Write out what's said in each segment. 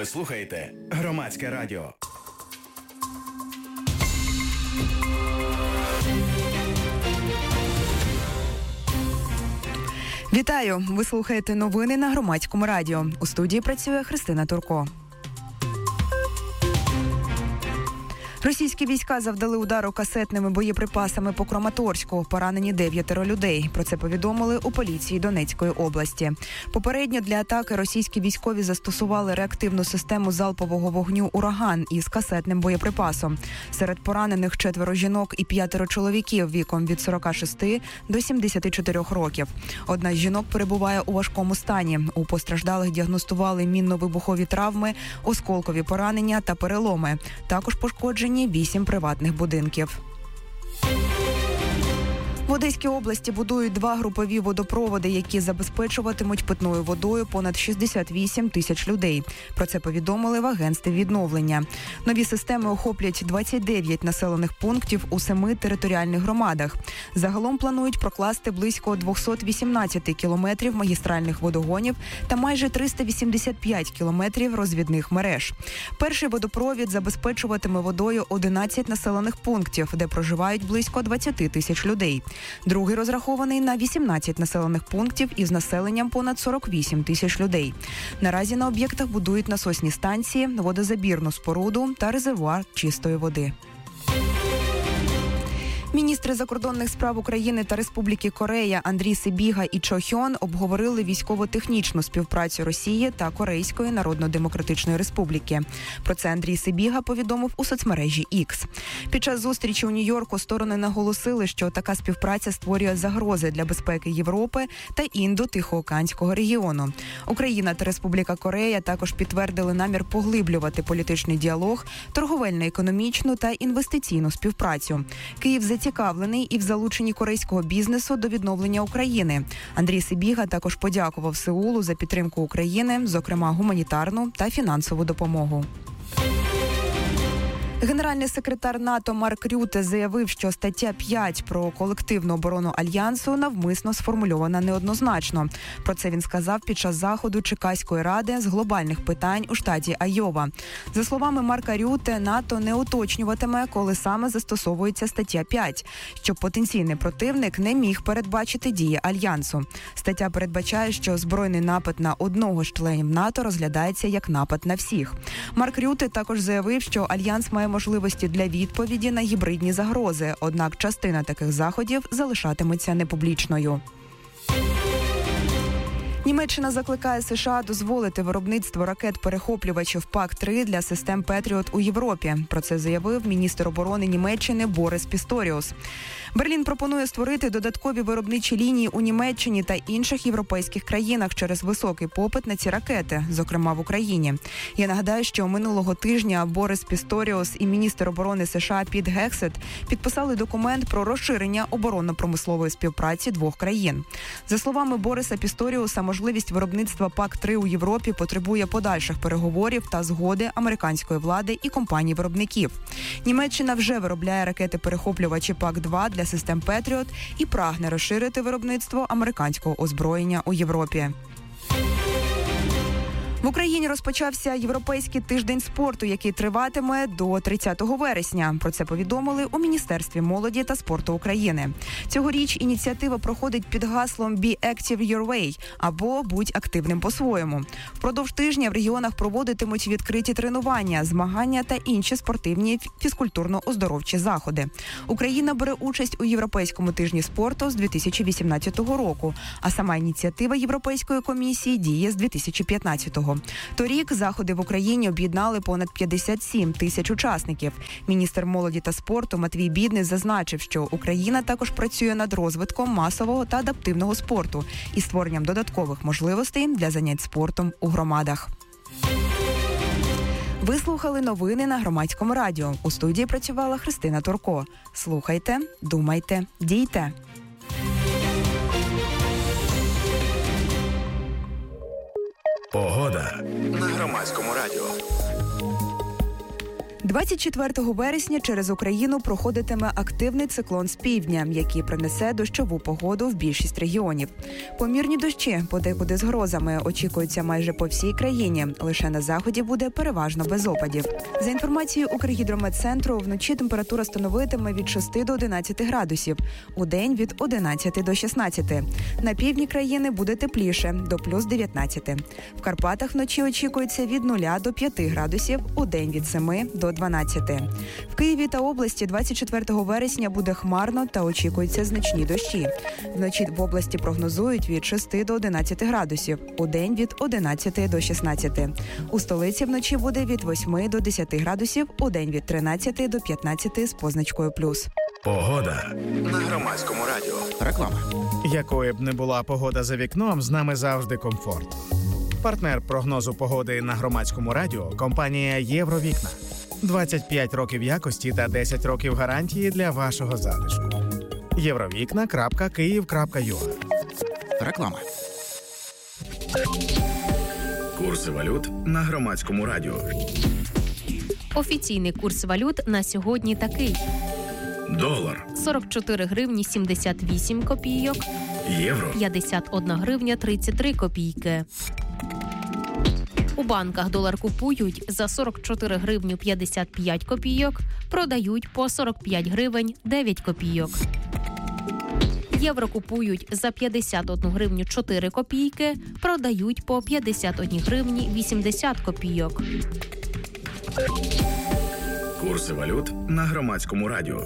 Ви слухаєте Громадське радіо. Вітаю! Ви слухаєте новини на Громадському радіо. У студії працює Христина Турко. Російські війська завдали удару касетними боєприпасами по Краматорську. Поранені 9 людей. Про це повідомили у поліції Донецької області. Попередньо для атаки російські військові застосували реактивну систему залпового вогню «Ураган» із касетним боєприпасом. Серед поранених 4 жінок і 5 чоловіків віком від 46 до 74 років. Одна з жінок перебуває у важкому стані. У постраждалих діагностували мінно-вибухові травми, осколкові поранення та переломи. Також пошкоджені 8 приватних будинків. В Одеській області будують 2 групові водопроводи, які забезпечуватимуть питною водою понад 68 тисяч людей. Про це повідомили в агентстві відновлення. Нові системи охоплять 29 населених пунктів у 7 територіальних громадах. Загалом планують прокласти близько 218 кілометрів магістральних водогонів та майже 385 кілометрів розвідних мереж. Перший водопровід забезпечуватиме водою 11 населених пунктів, де проживають близько 20 тисяч людей. Другий розрахований на 18 населених пунктів із населенням понад 48 тисяч людей. Наразі на об'єктах будують насосні станції, водозабірну споруду та резервуар чистої води. Міністри закордонних справ України та Республіки Корея Андрій Сибіга і Чо Хьон обговорили військово-технічну співпрацю Росії та Корейської Народно-Демократичної Республіки. Про це Андрій Сибіга повідомив у соцмережі X. Під час зустрічі у Нью-Йорку сторони наголосили, що така співпраця створює загрози для безпеки Європи та Індо-Тихоокеанського регіону. Україна та Республіка Корея також підтвердили намір поглиблювати політичний діалог, торговельно-економічну та інвестиційну співпрацю. Київ зацікавлений і в залученні корейського бізнесу до відновлення України. Андрій Сибіга також подякував Сеулу за підтримку України, зокрема гуманітарну та фінансову допомогу. Генеральний секретар НАТО Марк Рюте заявив, що стаття 5 про колективну оборону Альянсу навмисно сформульована неоднозначно. Про це він сказав під час заходу Чикаської ради з глобальних питань у штаті Айова. За словами Марка Рюте, НАТО не уточнюватиме, коли саме застосовується стаття 5, щоб потенційний противник не міг передбачити дії Альянсу. Стаття передбачає, що збройний напад на одного з членів НАТО розглядається як напад на всіх. Марк Рюте також заявив, що Альянс має можливості для відповіді на гібридні загрози, однак частина таких заходів залишатиметься непублічною. Німеччина закликає США дозволити виробництво ракет-перехоплювачів ПАК-3 для систем «Петріот» у Європі. Про це заявив міністр оборони Німеччини Борис Пісторіус. Берлін пропонує створити додаткові виробничі лінії у Німеччині та інших європейських країнах через високий попит на ці ракети, зокрема в Україні. Я нагадаю, що минулого тижня Борис Пісторіус і міністр оборони США Піт Гексет підписали документ про розширення оборонно-промислової співпраці двох країн. За словами Бориса Пісторіуса, можливість виробництва ПАК-3 у Європі потребує подальших переговорів та згоди американської влади і компаній-виробників. Німеччина вже виробляє ракети-перехоплювачі ПАК-2 для систем «Петріот» і прагне розширити виробництво американського озброєння у Європі. В Україні розпочався Європейський тиждень спорту, який триватиме до 30 вересня. Про це повідомили у Міністерстві молоді та спорту України. Цьогоріч ініціатива проходить під гаслом «Be active your way» або «Будь активним по-своєму». Впродовж тижня в регіонах проводитимуть відкриті тренування, змагання та інші спортивні фізкультурно-оздоровчі заходи. Україна бере участь у Європейському тижні спорту з 2018 року, а сама ініціатива Європейської комісії діє з 2015-го. Торік заходи в Україні об'єднали понад 57 тисяч учасників. Міністр молоді та спорту Матвій Бідний зазначив, що Україна також працює над розвитком масового та адаптивного спорту і створенням додаткових можливостей для занять спортом у громадах. Ви слухали новини на Громадському радіо. У студії працювала Христина Турко. Слухайте, думайте, дійте. Погода на Громадському радіо. 24 вересня через Україну проходитиме активний циклон з півдня, який принесе дощову погоду в більшість регіонів. Помірні дощі, подекуди з грозами, очікуються майже по всій країні. Лише на заході буде переважно без опадів. За інформацією Укргідрометцентру, вночі температура становитиме від 6 до 11 градусів, удень від 11 до 16. На півдні країни буде тепліше, до плюс 19. В Карпатах вночі очікується від 0 до 5 градусів, удень від 7 до 12. В Києві та області 24 вересня буде хмарно та очікуються значні дощі. Вночі в області прогнозують від 6 до 11 градусів, удень від 11 до 16. У столиці вночі буде від 8 до 10 градусів, удень від 13 до 15 з позначкою плюс. Погода на Громадському радіо. Реклама. Якою б не була погода за вікном, з нами завжди комфорт. Партнер прогнозу погоди на Громадському радіо – компанія «Євровікна». 25 років якості та 10 років гарантії для вашого затишку. Євровікна.Київ.ua. Реклама. Курси валют на Громадському радіо. Офіційний курс валют на сьогодні такий. Долар. 44 гривні 78 копійок. Євро. 51 гривня 33 копійки. У банках долар купують за 44 гривні 55 копійок, продають по 45 гривень 9 копійок. Євро купують за 51 гривню 4 копійки, продають по 51 гривні 80 копійок. Курси валют на Громадському радіо.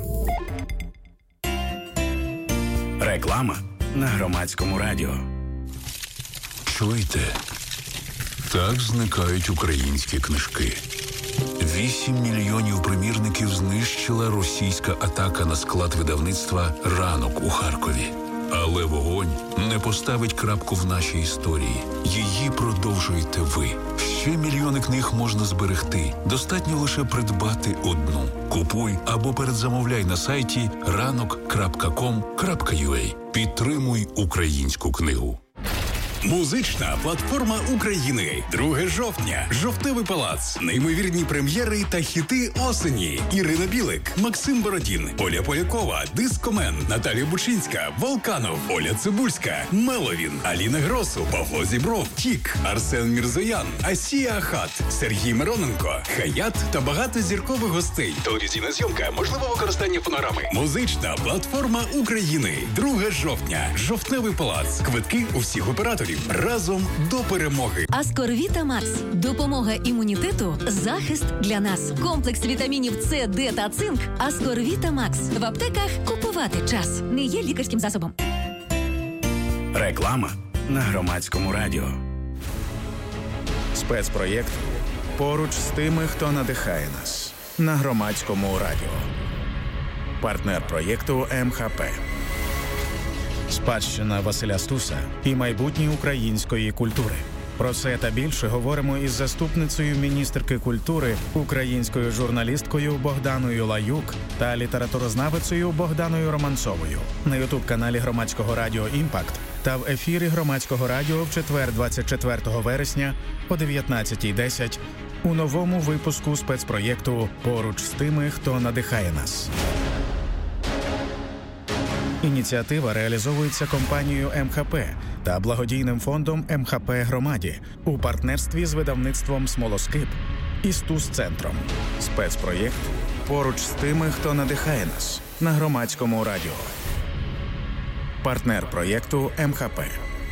Реклама на Громадському радіо. Чуєте? Так зникають українські книжки. 8 мільйонів примірників знищила російська атака на склад видавництва «Ранок» у Харкові. Але вогонь не поставить крапку в нашій історії. Її продовжуєте ви. Ще мільйони книг можна зберегти. Достатньо лише придбати одну. Купуй або передзамовляй на сайті ranok.com.ua. Підтримуй українську книгу. Музична платформа України. 2 жовтня. Жовтневий палац. Неймовірні прем'єри та хіти осені. Ірина Білик, Максим Бородін, Оля Полякова, Дискомен, Наталія Бучинська, Волканов, Оля Цибульська, Меловін, Аліна Гросу, Павло Зібров, Тік, Арсен Мірзоян, Асія Ахат, Сергій Мироненко, Хаят та багато зіркових гостей. Телевізійна зйомка, можливе використання фонограми. Музична платформа України. 2 жовтня. Жовтневий палац. Квитки у всіх операторів. Разом до перемоги. Аскорвіта Макс. Допомога імунітету. Захист для нас. Комплекс вітамінів С, Д та цинк. Аскорвіта Макс. В аптеках купувати час. Не є лікарським засобом. Реклама на Громадському радіо. Спецпроєкт «Поруч з тими, хто надихає нас» на Громадському радіо. Партнер проєкту МХП. Спадщина Василя Стуса і майбутнє української культури. Про це та більше говоримо із заступницею міністерки культури, українською журналісткою Богданою Лаюк та літературознавицею Богданою Романцовою на ютуб-каналі Громадського радіо «Імпакт» та в ефірі Громадського радіо в четвер 24 вересня о 19:10 у новому випуску спецпроєкту «Поруч з тими, хто надихає нас». Ініціатива реалізовується компанією МХП та благодійним фондом МХП Громаді у партнерстві з видавництвом «Смолоскип» і Стус-центром. Спецпроєкт «Поруч з тими, хто надихає нас» на Громадському радіо. Партнер проєкту МХП.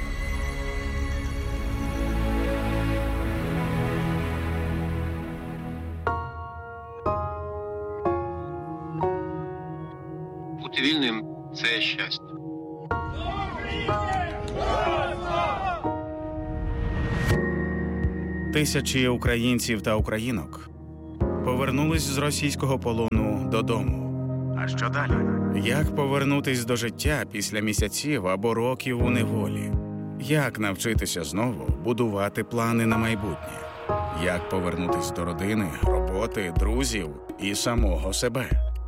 Бути вільним – це щастя. Тисячі українців та українок повернулись з російського полону додому. А що далі? Як повернутись до життя після місяців або років у неволі? Як навчитися знову будувати плани на майбутнє? Як повернутись до родини, роботи, друзів і самого себе?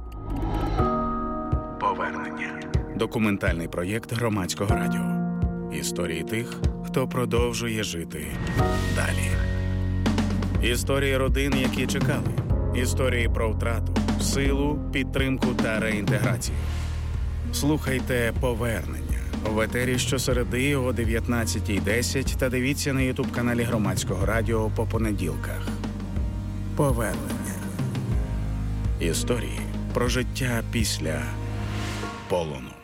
Повернення. Документальний проєкт Громадського радіо. Історії тих, хто продовжує жити далі. Історії родин, які чекали. Історії про втрату, силу, підтримку та реінтеграцію. Слухайте «Повернення» в етері щосереди о 19:10 та дивіться на ютуб-каналі Громадського радіо по понеділках. «Повернення». Історії про життя після полону.